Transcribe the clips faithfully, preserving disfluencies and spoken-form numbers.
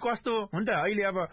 कस्तो हुन्छ अहिले अब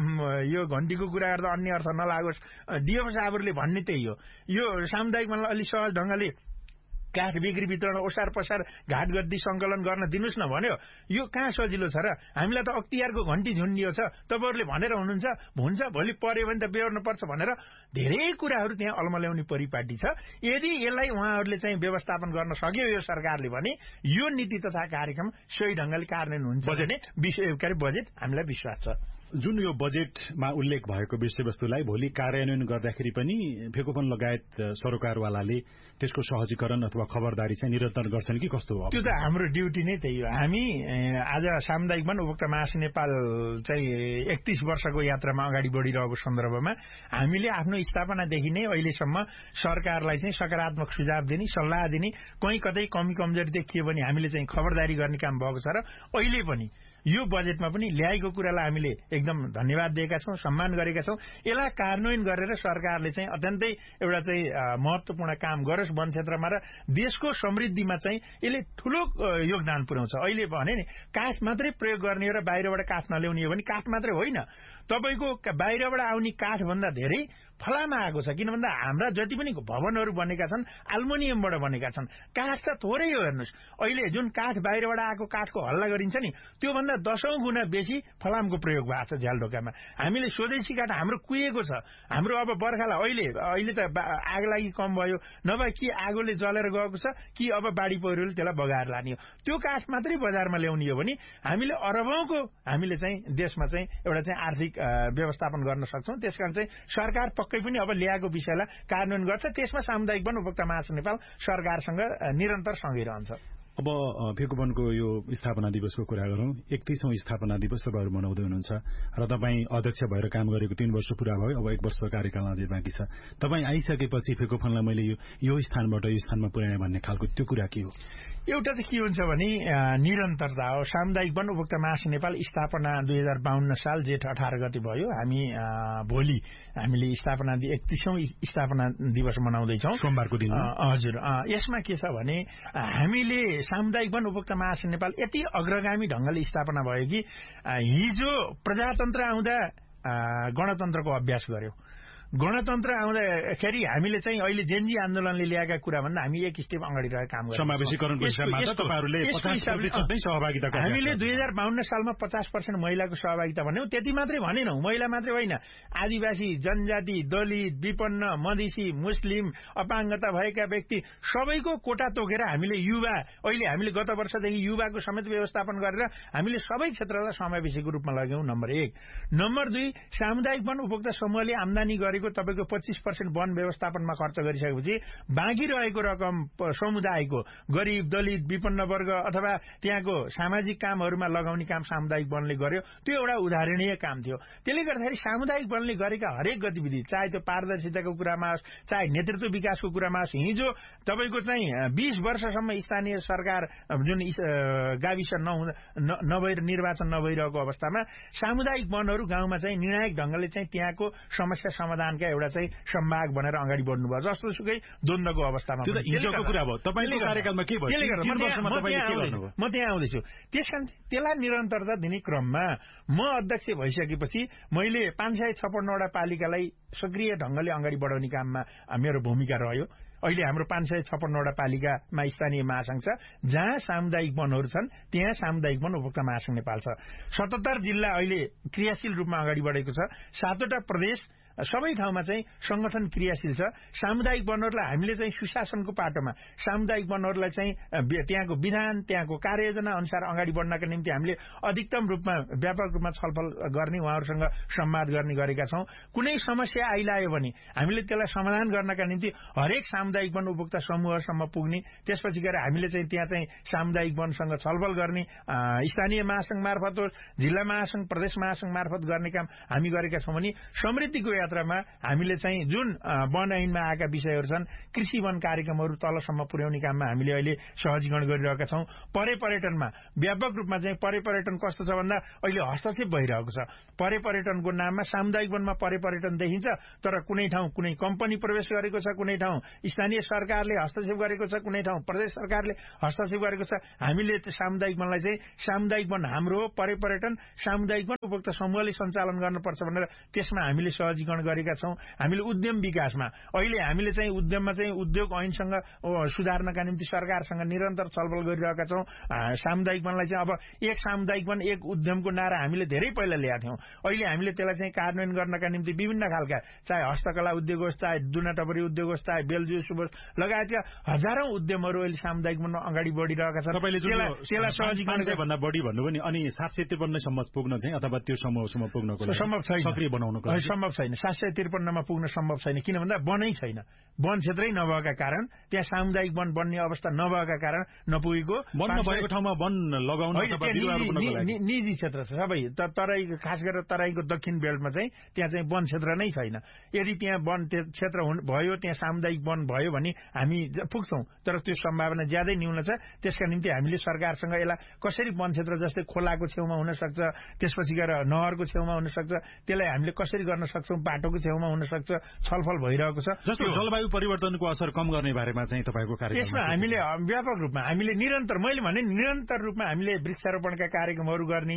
यो घन्टीको कुरा गर्दा अन्य अर्थ नलागोस् डिएफ साहबहरूले भन्ने त्यही हो यो सामुदायिक वनलाई अलि सहज ढंगले काठ बिक्री वितरण ओसार पसार घाट गद्दी संकलन गर्न दिनुस् न भन्यो यो कहाँ सजिलो छ र हामीलाई त अख्तियारको घन्टी झुन्डियो छ तपाईहरुले भनेर हुनुहुन्छ हुन्छ भोलि पर्यो भने त बेहोर्न पर्छ भनेर धेरै कुराहरू त्यहाँ अलमल्याउने परिपाटी छ यदि यसलाई उहाँहरूले चाहिँ व्यवस्थापन गर्न सक्यो यो सरकारले भने यो नीति तथा कार्यक्रम सही ढंगले कार्यान्वयन हुन्छ भने विषयकारी बजेट हामीलाई विश्वास छ जुन यो बजेटमा उल्लेख भएको विषयवस्तुलाई भोलि कार्यान्वयन गर्दाखेरि पनि फेकोपन लगायत सरोकारवालाले त्यसको सहजीकरण अथवा खबरदारी चाहिँ निरन्तर गर्छन् कि कस्तो हो त्यो त हाम्रो ड्युटी नै त्यही हो हामी आज सामुदायिक वन उपभोक्ता महासंघ नेपाल चाहिँ एकतीस वर्षको यात्रामा अगाडि बढिरहेको सन्दर्भमा हामीले आफ्नो स्थापनादेखि नै अहिलेसम्म सरकारलाई चाहिँ सकारात्मक सुझाव दिने सल्लाह दिने कहीँ कतै कमी कमजोरी देखियो भने हामीले चाहिँ खबरदारी गर्ने काम भएको छ र अहिले पनि यो बजेटमा पनि ल्याएको कुरालाई हामीले एकदम धन्यवाद दिएका छौं सम्मान गरेका छौं यसलाई कार्यान्वयन गरेर सरकारले चाहिँ अत्यन्तै एउटा चाहिँ महत्वपूर्ण काम गरोस् वन क्षेत्रमा र देशको समृद्धिमा चाहिँ यसले ठूलो योगदान पुर्याउँछ अहिले भने नि काठ मात्रै प्रयोग गर्ने हो र बाहिरबाट काठ नल्याउने हो भने काठ मात्रै होइन तपाईको बाहिरबाट आउने काठ भन्दा धेरै फलामा आएको छ किन भन्दा हाम्रा जति पनि भवनहरू बनेका छन् एल्युमिनियमबाट बनेका छन् काठ त थोरै हो हेर्नुस् अहिले जुन काठ बाहिरबाट आएको काठको हल्ला गरिन्छ नि त्यो भन्दा दशौं गुणा बेसी फलामको प्रयोग भएको छ झ्यालढोकामा हामीले स्वदेशी काठ हाम्रो कुहिएको छ हाम्रो अब बर्खालाई अहिले अहिले त आग लागि कम भयो नभए कि आगोले जलेर गएको छ कि अब बाढी पहिरोले त्यसलाई बगाएर लाने हो त्यो काठ मात्रै बजारमा ल्याउने हो भने हामीले अरबौंको हामीले चाहिँ देशमा चाहिँ एउटा चाहिँ आर्थिक व्यवस्थापन गर्न सक्छौं त्यसकारण चाहिँ सरकार पक्कै पनि अब ल्याएको विषयलाई कार्यान्वयन गर्छ त्यसमा सामुदायिक वन उपभोक्ता महासंघ नेपाल सरकारसँग निरन्तर सँगै रहन्छ अब फेकोपनको यो स्थापना दिवसको कुरा गरौं एकतीसौं स्थापना दिवस तपाईहरु मनाउँदै हुनुहुन्छ र तपाईँ अध्यक्ष भएर काम गरेको तीन वर्ष पूरा भयो अब एक वर्षको कार्यकाल अझै बाँकी छ तपाईँ आइसकेपछि फेकोपनलाई मैले यो यो स्थानबाट यो स्थानमा पुर्याएँ भन्ने खालको त्यो कुरा के हो एउटा चाहिँ के हुन्छ भने निरन्तरता हो सामुदायिक वन उपभोक्ता महासंघ नेपाल स्थापना दुई हजार बाहन्न साल जेठ अठार गते भयो हामी भोलि हामीले स्थापना एकतीसौं स्थापना दिवस मनाउँदैछौं सोमबारको दिन हजुर यसमा के छ भने हामीले सामुदायिक वन उपभोक्ता महासंघ नेपाल यति अग्रगामी ढंगले स्थापना भयो कि हिजो प्रजातन्त्र आउँदा गणतन्त्रको अभ्यास गर्यो गणतन्त्र आउँदाखेरि हामीले चाहिँ अहिले जेनजी आन्दोलनले ल्याएका कुरा भन्दा हामी एक स्टेप अगाडि रहेर काम गर्छौं समावेशीकरणको हिसाबमा त तपाईहरुले पचास प्रतिशत नै सहभागिता गर्नु हामीले दुई हजार बाहन्न सालमा पचास प्रतिशत महिलाको सहभागिता भन्यौं त्यति मात्रै भनेनौं महिला मात्रै होइन आदिवासी जनजाति दलित विपन्न मधेसी मुस्लिम अपाङ्गता भएका व्यक्ति सबैको कोटा तोकेर हामीले युवा अहिले हामीले गत वर्षदेखि युवाको समेत व्यवस्थापन गरेर हामीले सबै क्षेत्रलाई समावेशीको रूपमा लग्यौं नम्बर एक नम्बर दुई सामुदायिक वन उपभोक्ता समूहले आम्दानी गरे तपाईको पच्चीस प्रतिशत वन व्यवस्थापनमा खर्च गरिसकेपछि बाँकी रहेको रकम समुदायको गरिब दलित विपन्न वर्ग अथवा त्यहाँको सामाजिक कामहरूमा लगाउने काम सामुदायिक वनले गर्यो त्यो एउटा उदाहरणीय काम थियो त्यसले गर्दाखेरि सामुदायिक वनले गरेका हरेक गतिविधि चाहे त्यो पारदर्शिताको कुरामा होस् चाहे नेतृत्व विकासको कुरामा होस् हिजो तपाईको चाहिँ बीस वर्षसम्म स्थानीय सरकार जुन गाविस नभएर निर्वाचन नभइरहेको अवस्थामा सामुदायिक वनहरू गाउँमा चाहिँ निर्णायक ढंगले चाहिँ त्यहाँको समस्या समाधान एउटा चाहिँ सम्भाग भनेर अगाडि बढ्नुभयो जस्तो सुकै द्वन्द्वको अवस्थामा त्यो त हिजोको कुरा भयो तपाईले कार्यकालमा के भयो तीन वर्षमा तपाईले के गर्नुभयो म त्यहाँ आउँदैछु त्यसकारण त्यसलाई निरन्तरता दिने क्रममा म अध्यक्ष भइसकेपछि मैले पाँच सय छप्पन्न वटा पालिकालाई सक्रिय ढंगले अगाडि बढाउने काममा मेरो भूमिका रह्यो अहिले हाम्रो पाँच सय छप्पन्नवटा पालिकामा स्थानीय महासंघ छ जहाँ सामुदायिक वनहरू छन् त्यहाँ सामुदायिक वन उपभोक्ता महासंघ नेपाल छ सतहत्तर जिल्ला अहिले क्रियाशील रूपमा अगाडि बढेको छ सातवटा प्रदेश सबै ठाउँमा चाहिँ संगठन क्रियाशील छ सामुदायिक वनहरूलाई हामीले चाहिँ सुशासनको पाटोमा सामुदायिक वनहरूलाई चाहिँ त्यहाँको विधान त्यहाँको कार्ययोजना अनुसार अगाडि बढ्नका निम्ति हामीले अधिकतम रूपमा व्यापक रूपमा छलफल गर्ने उहाँहरूसँग संवाद गर्ने गरेका छौं कुनै समस्या आइलायो भने हामीले त्यसलाई समाधान गर्नका निम्ति हरेक सामुदायिक वन उपभोक्ता समूहसम्म पुग्ने त्यसपछि गएर हामीले चाहिँ त्यहाँ चाहिँ सामुदायिक वनसँग छलफल गर्ने स्थानीय महासंघ मार्फत होस् जिल्ला महासंघ प्रदेश महासंघ मार्फत गर्ने काम हामी गरेका छौं भने समृद्धिको यात्रामा हामीले चाहिँ जुन वन ऐनमा आएका विषयहरू छन्, कृषि वन कार्यक्रमहरू तलसम्म पुर्याउने काममा हामीले अहिले सहजीकरण गरिरहेका छौं। परे पर्यटनमा व्यापक रूपमा चाहिँ परे पर्यटन कस्तो छ भन्दा अहिले हस्तक्षेप भइरहेको छ। परे पर्यटनको नाममा सामुदायिक वनमा परे पर्यटन देखिन्छ, तर कुनै ठाउँ कुनै कम्पनी प्रवेश गरेको छ, कुनै ठाउँ स्थानीय सरकारले हस्तक्षेप गरेको छ, कुनै ठाउँ प्रदेश सरकारले हस्तक्षेप गरेको छ। हामीले सामुदायिक वनलाई चाहिँ सामुदायिक वन हाम्रो हो, परे पर्यटन सामुदायिक वन उपभोक्ता समूहले सञ्चालन गर्नुपर्छ भनेर त्यसमा हामीले सहजीकरण गरेका छौं। हामीले उद्यम विकासमा अहिले हामीले चाहिँ उद्यममा चाहिँ उद्योग ऐनसँग सुधार्नका निम्ति सरकारसँग निरन्तर छलफल गरिरहेका छौं। सामुदायिक वनलाई चाहिँ अब एक सामुदायिक वन एक उद्यमको नारा हामीले धेरै पहिला ल्याएका थियौं। अहिले हामीले त्यसलाई चाहिँ कार्यान्वयन गर्नका निम्ति विभिन्न खालका चाहे हस्तकला उद्योग होस्, चाहे दुना टपरी उद्योग होस्, चाहे बेलजुस होस् लगायतका हजारौं उद्यमहरू अहिले सामुदायिक वनमा अगाडि बढिरहेका छन्। तपाईँले त्यसलाई सहजीकरण भन्दा बढी भन्नुभयो नि, अनि सात सय त्रिपन्नसम्म पुग्न चाहिँ अथवा त्यो समूहसम्म पुग्नको लागि सम्भव छैन, सक्रिय बनाउनको लागि सम्भव छैन। सात सय त्रिपन्नमा पुग्न सम्भव छैन, किन भन्दा वनै छैन। वन क्षेत्रै नभएका कारण, त्यहाँ सामुदायिक वन बन्ने अवस्था नभएका कारण नपुगेको। वन नभएको ठाउँमा वन लगाउन अथवा बिरुवा रोप्नको लागि निजी क्षेत्र छ सबै। तराई खास गरेर तराईको दक्षिण बेल्टमा चाहिँ त्यहाँ चाहिँ वन क्षेत्र नै छैन। यदि त्यहाँ वन क्षेत्र भयो, त्यहाँ सामुदायिक वन भयो भने हामी पुग्छौं, तर त्यो सम्भावना ज्यादै न्यून छ। त्यसका निम्ति हामीले सरकारसँग यसलाई कसरी वन क्षेत्र जस्तै खोलाको छेउमा हुन सक्छ, त्यसपछि गएर नहरको छेउमा हुन सक्छ, त्यसलाई हामीले कसरी गर्न सक्छौं, बाटोको छेउमा हुन सक्छ, छलफल भइरहेको छ। जस्तो जलवायु परिवर्तनको असर कम गर्ने बारेमा चाहिँ तपाईँको कार्यक्रम त्यसमा हामीले व्यापक रूपमा हामीले निरन्तर मैले भने निरन्तर रूपमा हामीले वृक्षारोपणका कार्यक्रमहरू गर्ने,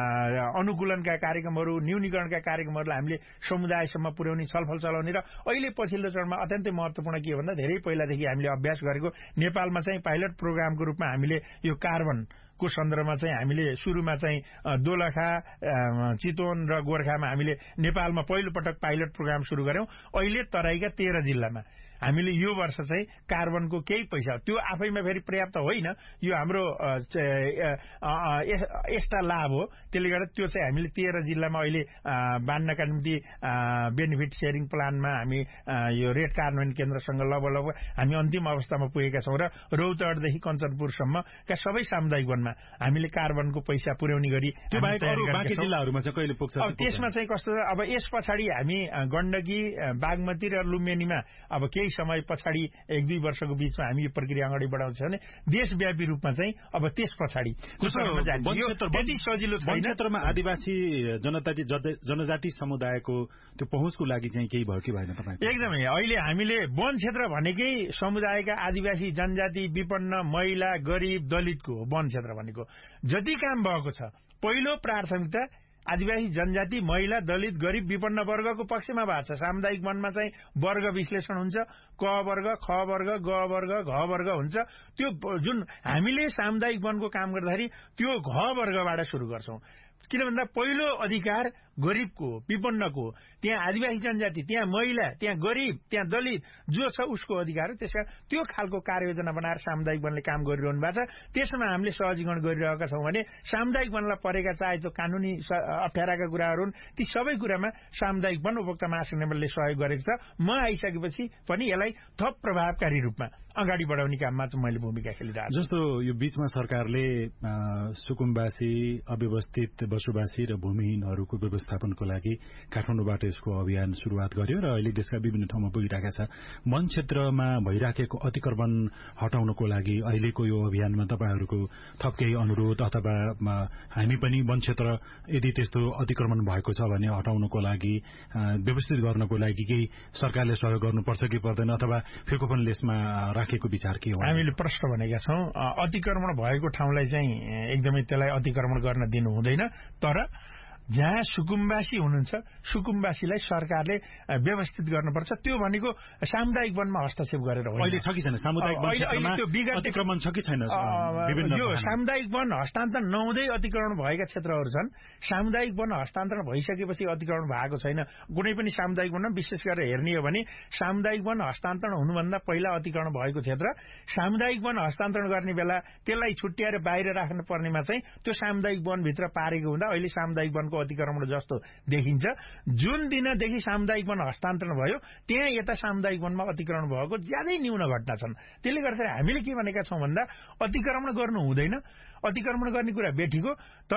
अनुकूलनका कार्यक्रमहरू, न्यूनीकरणका कार्यक्रमहरूलाई हामीले समुदायसम्म पुर्याउने, छलफल चलाउने र अहिले पछिल्लो चरणमा अत्यन्तै महत्वपूर्ण के हो भन्दा धेरै पहिलादेखि हामीले अभ्यास गरेको नेपालमा चाहिँ पाइलट प्रोग्रामको रूपमा हामीले यो कार्बन को सन्दर्भमा चाहिँ हामीले सुरुमा चाहिँ दोलखा, चितवन र गोर्खामा हामीले नेपालमा पहिलो पटक पाइलट प्रोग्राम सुरु गर्यौं। अहिले तराईका तेह्र जिल्लामा हामीले यो वर्ष चाहिँ कार्बनको केही पैसा, त्यो आफैमा फेरि पर्याप्त होइन, यो हाम्रो एक्स्ट्रा लाभ हो। त्यसले गर्दा त्यो चाहिँ हामीले तेह्र जिल्लामा अहिले बान्नका निम्ति बेनिफिट सेयरिङ प्लानमा हामी यो रेड कार्बन केन्द्रसँग लगभग हामी अन्तिम अवस्थामा पुगेका छौं र रौतहटदेखि कञ्चनपुरसम्मका सबै सामुदायिक वनमा हामीले कार्बनको पैसा पुर्याउने गरी त्यो बाहेक अरू बाँकी जिल्लाहरूमा चाहिँ कहिले पुग्छ? अब त्यसमा चाहिँ कस्तो छ, अब यस पछाडि हामी गण्डकी, बागमती र लुम्बिनीमा अब केही समय पछाडि एक दुई वर्षको बीचमा हामी यो प्रक्रिया अगाडि बढाउँछ भने देशव्यापी रूपमा चाहिँ अब त्यस पछाडि सजिलो वन क्षेत्रमा आदिवासी जनजाति जनजाति समुदायको त्यो पहुँचको लागि चाहिँ केही भयो कि भएन तपाईँ? एकदमै। अहिले हामीले वन क्षेत्र भनेकै समुदायका आदिवासी जनजाति, विपन्न, महिला, गरिब, दलितको वन क्षेत्र भनेको। जति काम भएको छ पहिलो प्राथमिकता आदिवासी जनजाति, महिला, दलित, गरिब, विपन्न वर्गको पक्षमा भएको छ। सामुदायिक वनमा चाहिँ वर्ग विश्लेषण हुन्छ, क वर्ग, ख वर्ग, ग वर्ग, घ वर्ग हुन्छ। त्यो जुन हामीले सामुदायिक वनको काम गर्दाखेरि त्यो घ वर्गबाट सुरु गर्छौं। किन भन्दा पहिलो अधिकार गरिबको, विपन्नको, त्यहाँ आदिवासी जनजाति, त्यहाँ महिला, त्यहाँ गरिब, त्यहाँ दलित जो छ उसको अधिकार हो। त्यसका त्यो खालको कार्ययोजना बनाएर सामुदायिक वनले काम गरिरहनु भएको छ। त्यसमा हामीले सहजीकरण गरिरहेका छौं भने सामुदायिक वनलाई परेका चाहे त्यो कानूनी अप्ठ्याराका कुराहरू हुन्, ती सबै कुरामा सामुदायिक वन उपभोक्ता महासंघले सहयोग गरेको छ। म आइसकेपछि पनि यसलाई थप प्रभावकारी रूपमा अगाडि बढाउने काममा चाहिँ मैले भूमिका खेलिरहेको छु। जस्तो यो बीचमा सरकारले सुकुम्बासी, अव्यवस्थित बसोबासी र भूमिहीनहरूको व्यवस्थापनको लागि काठमाडौँबाट यसको अभियान सुरुवात गर्यो र अहिले देशका विभिन्न ठाउँमा पुगिरहेका छ। वन क्षेत्रमा भइराखेको अतिक्रमण हटाउनको लागि अहिलेको यो अभियानमा तपाईँहरूको थप केही अनुरोध अथवा हामी पनि वन क्षेत्र यदि त्यस्तो अतिक्रमण भएको छ भने हटाउनको लागि व्यवस्थित गर्नको लागि केही सरकारले सहयोग गर्नुपर्छ कि पर्दैन, अथवा फेकोपन लेसमा राखेको विचार के हो? हामीले प्रश्न भनेका छौं अतिक्रमण भएको ठाउँलाई चाहिँ एकदमै त्यसलाई अतिक्रमण गर्न दिनु हुँदैन, तर जहाँ सुकुम्बासी हुनुहुन्छ सुकुम्बासीलाई सरकारले व्यवस्थित गर्नुपर्छ। त्यो भनेको सामुदायिक वनमा हस्तक्षेप गरेर होइन। अहिले छ कि छैन सामुदायिक वन क्षेत्रमा अतिक्रमण छ कि छैन? यो सामुदायिक वन हस्तान्तरण नहुँदै अतिक्रमण भएका क्षेत्रहरू छन्। सामुदायिक वन हस्तान्तरण भइसकेपछि अतिक्रमण भएको छैन। कुनै पनि सामुदायिक वनमा विशेष गरेर हेर्ने हो भने सामुदायिक वन हस्तान्तरण हुनुभन्दा पहिला अतिक्रमण भएको क्षेत्र, सामुदायिक वन हस्तान्तरण गर्ने बेला त्यसलाई छुट्याएर बाहिर राख्नु पर्नेमा चाहिँ त्यो सामुदायिक वनभित्र पारेको हुँदा अहिले सामुदायिक वनको अतिक्रमण जस्तो देखिन्छ। जुन दिनदेखि सामुदायिक वन हस्तान्तरण भयो त्यहाँ यता सामुदायिक वनमा अतिक्रमण भएको ज्यादै न्यून घटना छन्। त्यसले गर्दा हामीले के भनेका छौं भन्दा अतिक्रमण गर्नु हुँदैन, अतिक्रमण गर्ने कुरा बेठीको, तर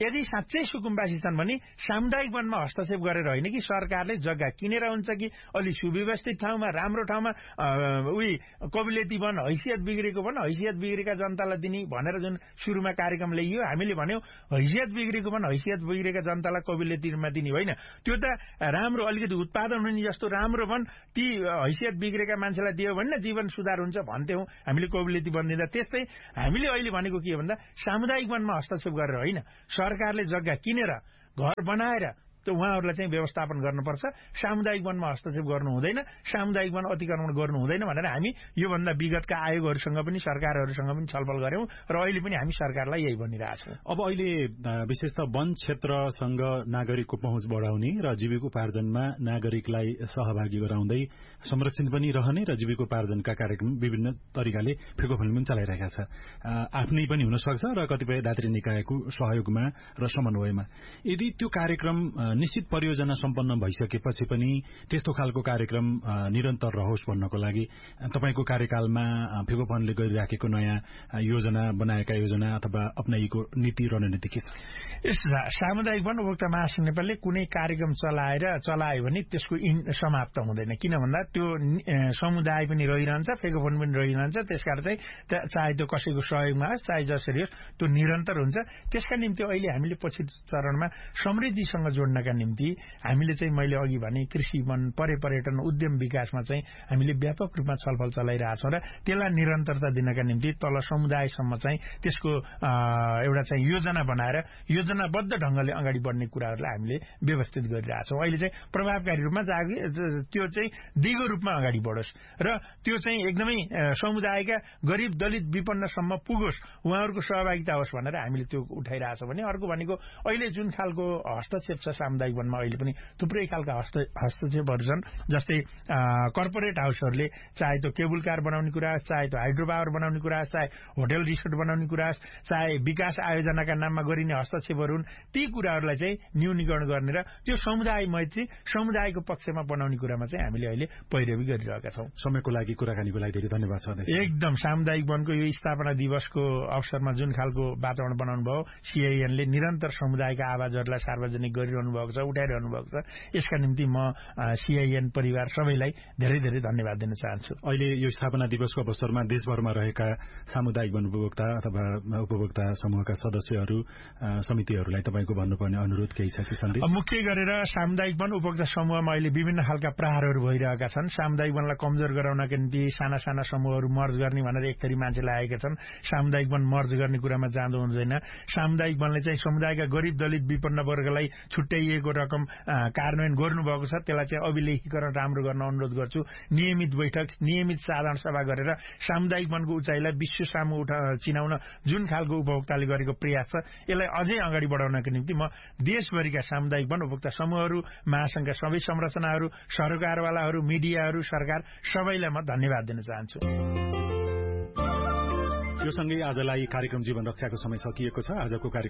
यदि साँच्चै सुकुम्बासी छन् भने सामुदायिक वनमा हस्तक्षेप गरेर होइन कि सरकारले जग्गा किनेर हुन्छ कि अलि सुव्यवस्थित ठाउँमा राम्रो ठाउँमा उही कबिलियती वन हैसियत बिग्रेको वन हैसियत बिग्रेका जनतालाई दिने भनेर जुन सुरुमा कार्यक्रम ल्याइयो हामीले भन्यौं हैसियत बिग्रेको वन हैसियत बिग्रेका जनतालाई कबिलियतीमा दिने होइन त्यो त राम्रो अलिकति उत्पादन हुने जस्तो राम्रो वन ती हैसियत बिग्रेका मान्छेलाई दियो भने जीवन सुधार हुन्छ भन्थ्यौं हामीले कबिलियती वन दिँदा त्यस्तै हामीले अहिले भनेको के भन्दा सामुदायिक वनमा हस्तक्षेप गरेर होइन सरकारले जग्गा किनेर घर बनाएर त्यो उहाँहरूलाई चाहिँ व्यवस्थापन गर्नुपर्छ सामुदायिक वनमा हस्तक्षेप गर्नु हुँदैन सामुदायिक वन अतिक्रमण गर्नु हुँदैन भनेर हामी योभन्दा विगतका आयोगहरूसँग पनि सरकारहरूसँग पनि छलफल गर्यौं र अहिले पनि हामी सरकारलाई यही भनिरहेछौँ। अब अहिले विशेषतः वन क्षेत्रसँग नागरिकको पहुँच बढाउने र जीविकोपार्जनमा नागरिकलाई सहभागी गराउँदै संरक्षण पनि रहने र जीविकोपार्जनका कार्यक्रम विभिन्न तरिकाले फेकोफोन पनि चलाइरहेका छ आफ्नै पनि हुन सक्छ र कतिपय दात्री निकायको सहयोगमा र समन्वयमा यदि त्यो कार्यक्रम निश्चित परियोजना सम्पन्न भइसकेपछि पनि त्यस्तो खालको कार्यक्रम निरन्तर रहोस् भन्नको लागि तपाईको कार्यकालमा फेकोफोनले गरिराखेको नयाँ योजना बनाएका योजना अथवा अपनाइएको नीति रणनीति के छ? यस सामुदायिक वन उपभोक्ता महासंघ नेपालले कुनै कार्यक्रम चलाएर चलायो भने त्यसको समाप्त हुँदैन किन भन्दा त्यो समुदाय पनि रहिरहन्छ फेकोफोन पनि रहिरहन्छ त्यसकारण चाहिँ चाहे त्यो कसैको सहयोगमा होस् चाहे जसरी होस् त्यो निरन्तर हुन्छ। त्यसका निम्ति अहिले हामीले पछिल्लो चरणमा समृद्धिसँग जोड्नका निम्ति हामीले चाहिँ मैले अघि भने कृषि वन पर्य पर्यटन उद्यम विकासमा चाहिँ हामीले व्यापक रूपमा छलफल चलाइरहेछौँ र त्यसलाई निरन्तरता दिनका निम्ति तल समुदायसम्म चाहिँ त्यसको एउटा चाहिँ योजना बनाएर योजनाबद्ध ढंगले अगाडि बढ्ने कुराहरूलाई हामीले व्यवस्थित गरिरहेछौँ। अहिले चाहिँ प्रभावकारी रूपमा त्यो चाहिँ दिगो रूपमा अगाडि बढोस् र त्यो चाहिँ एकदमै समुदायका गरिब दलित विपन्नसम्म पुगोस् उहाँहरूको सहभागिता होस् भनेर हामीले त्यो उठाइरहेछौँ भने अर्को भनेको अहिले जुन खालको हस्तक्षेप छ सामुदायिक वनमा अहिले पनि थुप्रै खालका हस्त हस्तक्षेपहरू छन् जस्तै कर्पोरेट हाउसहरूले चाहे त्यो केबुल कार बनाउने कुरा चाहे त्यो हाइड्रो पावर बनाउने कुरा चाहे होटल रिसोर्ट बनाउने कुरा चाहे विकास आयोजनाका नाममा गरिने हस्तक्षेपहरू हुन् ती कुराहरूलाई चाहिँ न्यूनीकरण गर्ने र त्यो समुदाय मैत्री समुदायको पक्षमा बनाउने कुरामा चाहिँ हामीले अहिले पैरवी गरिरहेका छौँ। समयको लागि कुराकानीको लागि धेरै धन्यवाद छ। एकदम सामुदायिक वनको यो स्थापना दिवसको अवसरमा जुन खालको वातावरण बनाउनु भयो सीआईएनले निरन्तर समुदायका आवाजहरूलाई सार्वजनिक गरिरहनु भएको छ उठाइरहनु भएको छ यसका निम्ति म सीआईएन परिवार सबैलाई धेरै धेरै धन्यवाद दिन चाहन्छु। अहिले यो स्थापना दिवसको अवसरमा देशभरमा रहेका सामुदायिक वन उपभोक्ता अथवा उपभोक्ता समूहका सदस्यहरू समितिहरूलाई तपाईँको भन्नुपर्ने अनुरोध केही छ कि सन्देश? मुख्य गरेर सामुदायिक वन उपभोक्ता समूहमा अहिले विभिन्न खालका प्रहारहरू भइरहेका छन्। सामुदायिक वनलाई कमजोर गराउनका निम्ति साना साना समूहहरू मर्ज गर्ने भनेर एक थरी मान्छे लागेका छन्। सामुदायिक वन मर्ज गर्ने कुरामा जाँदो हुँदैन। सामुदायिक वनले चाहिँ समुदायका गरिब दलित विपन्न वर्गलाई छुट्याइएको रकम कार्यान्वयन गर्नुभएको छ त्यसलाई चाहिँ अभिलेखीकरण राम्रो गर्न अनुरोध गर्छु। नियमित बैठक नियमित साधारण सभा गरेर सामुदायिक वनको उचाइलाई विश्व सामु उठा चिनाउन जुन खालको उपभोक्ताले गरेको प्रयास छ यसलाई अझै अगाडि बढाउनका निम्ति म देशभरिका सामुदायिक वन उपभोक्ता समूहहरू महासंघका सबै संरचनाहरू सरकारवालाहरू मिडियाहरू सरकार सबैलाई म धन्यवाद दिन चाहन्छु। यो सँगै आजलाई कार्यक्रम जीवन रक्षाको समय सकिएको छ। आजको कार्यक्रम